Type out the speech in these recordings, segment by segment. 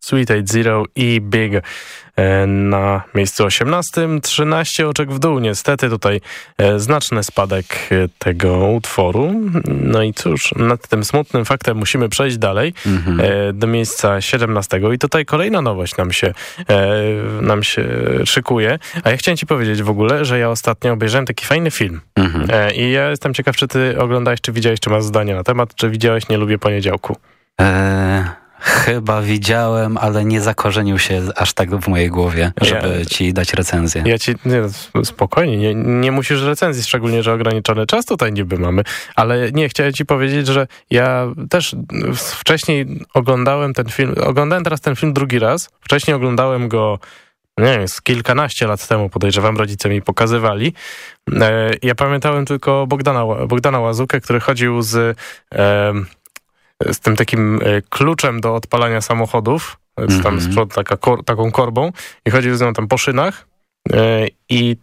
Sweet 80 i Big na miejscu 18. 13 oczek w dół. Niestety tutaj znaczny spadek tego utworu. No i cóż, nad tym smutnym faktem musimy przejść dalej do miejsca 17. I tutaj kolejna nowość nam się szykuje. A ja chciałem ci powiedzieć w ogóle, że ja ostatnio obejrzałem taki fajny film. I ja jestem ciekaw, czy ty oglądałeś, czy widziałeś, czy masz zdanie na temat, czy widziałeś Nie lubię poniedziałku. Chyba widziałem, ale nie zakorzenił się aż tak w mojej głowie, żeby ci dać recenzję. Spokojnie, nie musisz recenzji, szczególnie, że ograniczony czas tutaj niby mamy, ale nie, chciałem ci powiedzieć, że ja też wcześniej oglądałem teraz ten film drugi raz, wcześniej oglądałem go, nie wiem, z kilkanaście lat temu, podejrzewam, rodzice mi pokazywali. Ja pamiętałem tylko Bogdana Łazukę, który chodził z tym takim kluczem do odpalania samochodów, tam z przodu taką korbą i chodził z nią tam po szynach i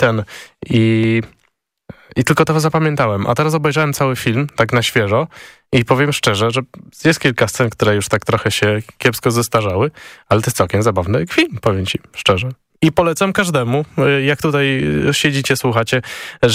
tylko to zapamiętałem. A teraz obejrzałem cały film, tak na świeżo i powiem szczerze, że jest kilka scen, które już tak trochę się kiepsko zestarzały, ale to jest całkiem zabawny film, powiem ci szczerze. I polecam każdemu, jak tutaj siedzicie, słuchacie,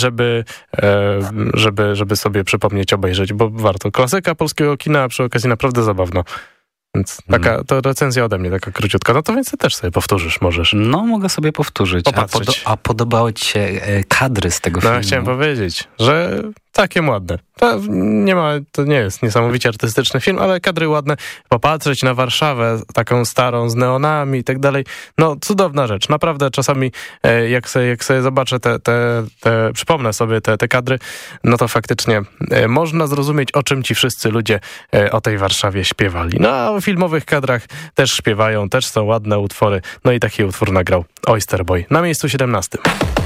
żeby sobie przypomnieć, obejrzeć, bo warto. Klasyka polskiego kina, a przy okazji naprawdę zabawna. Więc to recenzja ode mnie, taka króciutka. No to więc ty też sobie powtórzysz, możesz. No, mogę sobie powtórzyć. A podobały ci się kadry z tego filmu? No, chciałem powiedzieć, że całkiem ładne. To nie jest niesamowicie artystyczny film, ale kadry ładne. Popatrzeć na Warszawę, taką starą, z neonami i tak dalej. No, cudowna rzecz. Naprawdę czasami, jak sobie zobaczę przypomnę sobie te kadry, no to faktycznie można zrozumieć, o czym ci wszyscy ludzie o tej Warszawie śpiewali. No, a o filmowych kadrach też śpiewają, też są ładne utwory. No i taki utwór nagrał Oyster Boy na miejscu 17.